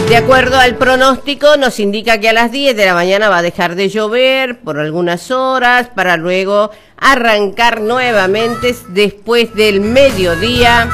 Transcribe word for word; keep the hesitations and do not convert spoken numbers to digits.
De acuerdo al pronóstico, nos indica que a las diez de la mañana va a dejar de llover por algunas horas para luego arrancar nuevamente después del mediodía